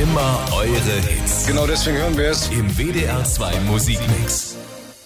Immer eure Hits. Genau deswegen hören wir es Im WDR 2 Musikmix.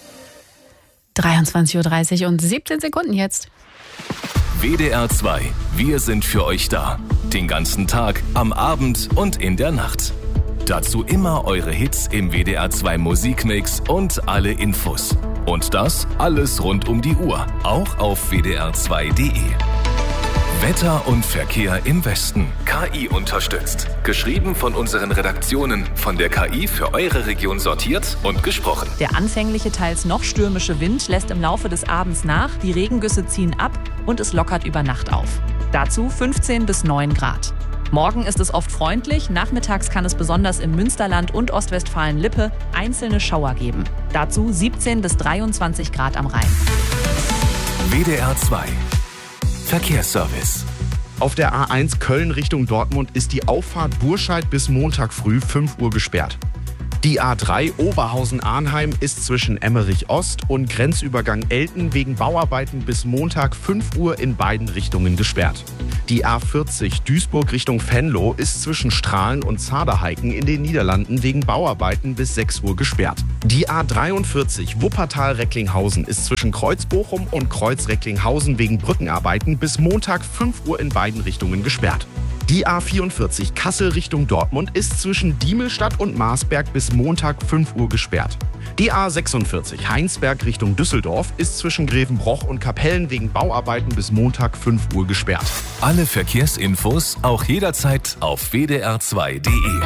23:30 und 17 Sekunden jetzt. WDR 2, wir sind für euch da. Den ganzen Tag, am Abend und in der Nacht. Dazu immer eure Hits im WDR 2 Musikmix und alle Infos. Und das alles rund um die Uhr, auch auf wdr2.de. Wetter und Verkehr im Westen. KI unterstützt. Geschrieben von unseren Redaktionen. Von der KI für eure Region sortiert und gesprochen. Der anfängliche, teils noch stürmische Wind lässt im Laufe des Abends nach, die Regengüsse ziehen ab und es lockert über Nacht auf. Dazu 15 bis 9 Grad. Morgen ist es oft freundlich, nachmittags kann es besonders im Münsterland und Ostwestfalen-Lippe einzelne Schauer geben. Dazu 17 bis 23 Grad am Rhein. WDR 2 Verkehrsservice. Auf der A1 Köln Richtung Dortmund ist die Auffahrt Burscheid bis Montag früh 5 Uhr gesperrt. Die A3 Oberhausen-Arnheim ist zwischen Emmerich Ost und Grenzübergang Elten wegen Bauarbeiten bis Montag 5 Uhr in beiden Richtungen gesperrt. Die A40 Duisburg Richtung Venlo ist zwischen Strahlen und Zaderheiken in den Niederlanden wegen Bauarbeiten bis 6 Uhr gesperrt. Die A43 Wuppertal-Recklinghausen ist zwischen Kreuz-Bochum und Kreuz-Recklinghausen wegen Brückenarbeiten bis Montag 5 Uhr in beiden Richtungen gesperrt. Die A44 Kassel Richtung Dortmund ist zwischen Diemelstadt und Marsberg bis Montag 5 Uhr gesperrt. Die A46 Heinsberg Richtung Düsseldorf ist zwischen Grevenbroich und Kapellen wegen Bauarbeiten bis Montag 5 Uhr gesperrt. Alle Verkehrsinfos auch jederzeit auf wdr2.de.